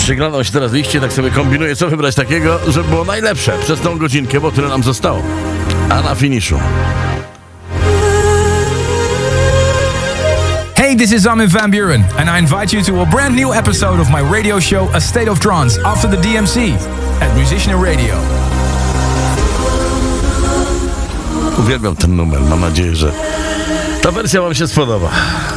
Przyglądam się teraz liście, tak sobie kombinuję, co wybrać takiego, żeby było najlepsze przez tą godzinkę, bo tyle nam zostało. A na finiszu. Hey, this is Armin van Buuren, and I invite you to a brand new episode of my radio show, A State of Trance, after the DMC, at Musician Radio. Uwielbiam ten numer, mam nadzieję, że ta wersja wam się spodoba.